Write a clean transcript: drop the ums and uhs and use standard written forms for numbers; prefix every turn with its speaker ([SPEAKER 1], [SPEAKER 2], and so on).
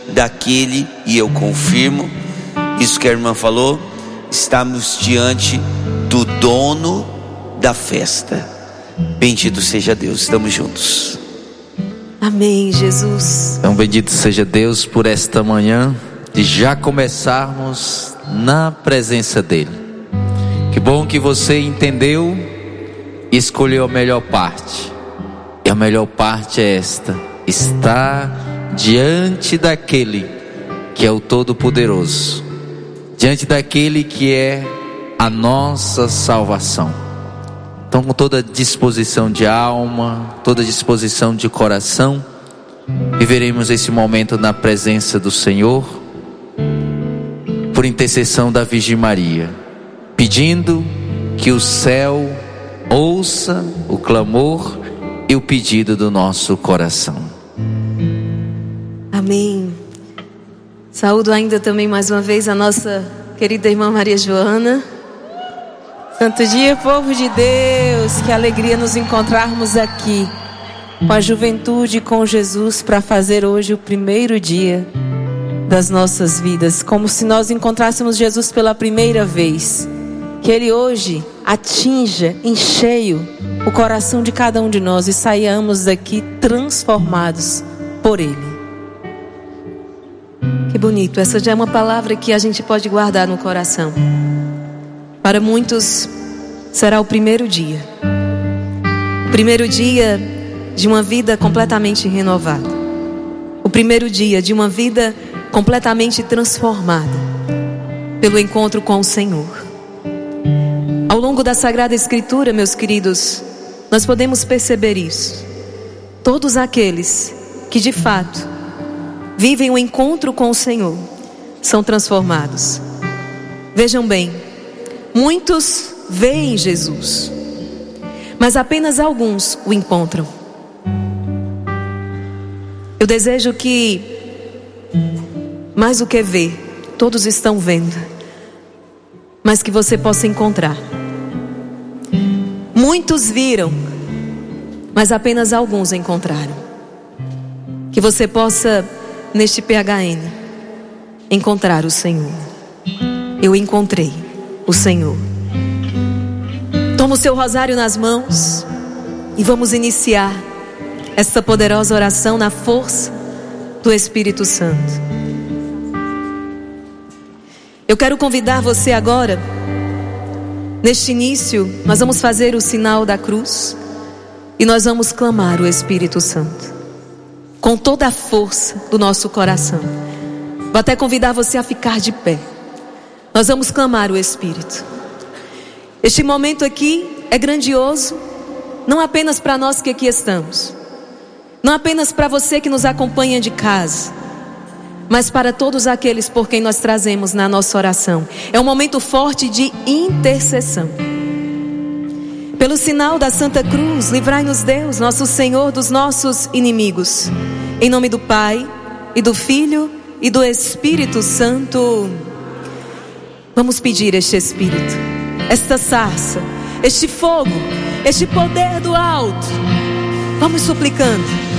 [SPEAKER 1] daquele, e eu confirmo isso que a irmã falou, estamos diante do dono da festa. Bendito seja Deus, estamos juntos.
[SPEAKER 2] Amém, Jesus.
[SPEAKER 3] Então bendito seja Deus por esta manhã, de já começarmos na presença dele. Que bom que você entendeu e escolheu a melhor parte. E a melhor parte é esta: estar diante daquele que é o Todo-Poderoso, diante daquele que é a nossa salvação. Então, com toda disposição de alma, toda disposição de coração, viveremos esse momento na presença do Senhor, por intercessão da Virgem Maria, pedindo que o céu ouça o clamor e o pedido do nosso coração.
[SPEAKER 2] Amém. Saúdo ainda também mais uma vez a nossa querida irmã Maria Joana. Santo dia, povo de Deus, que alegria nos encontrarmos aqui com a juventude e com Jesus para fazer hoje o primeiro dia das nossas vidas, como se nós encontrássemos Jesus pela primeira vez. Que Ele hoje atinja em cheio o coração de cada um de nós e saiamos daqui transformados por Ele. Que bonito, essa já é uma palavra que a gente pode guardar no coração. Para muitos será o primeiro dia de uma vida completamente renovada, o primeiro dia de uma vida completamente transformada pelo encontro com o Senhor. Ao longo da Sagrada Escritura, meus queridos, nós podemos perceber isso. Todos aqueles que de fato vivem o encontro com o Senhor são transformados. Vejam bem, muitos veem Jesus, mas apenas alguns o encontram. Eu desejo que, mais do que ver, todos estão vendo, mas que você possa encontrar. Muitos viram, mas apenas alguns encontraram. Que você possa, neste PHN, encontrar o Senhor. Eu encontrei o Senhor. Toma o seu rosário nas mãos e vamos iniciar esta poderosa oração na força do Espírito Santo. Eu quero convidar você agora, neste início, nós vamos fazer o sinal da cruz e nós vamos clamar o Espírito Santo com toda a força do nosso coração. Vou até convidar você a ficar de pé. Nós vamos clamar o Espírito. Este momento aqui é grandioso, não apenas para nós que aqui estamos, não apenas para você que nos acompanha de casa, mas para todos aqueles por quem nós trazemos na nossa oração. É um momento forte de intercessão. Pelo sinal da Santa Cruz, livrai-nos Deus, nosso Senhor, dos nossos inimigos. Em nome do Pai, e do Filho, e do Espírito Santo. Vamos pedir este Espírito, esta sarça, este fogo, este poder do alto. Vamos suplicando.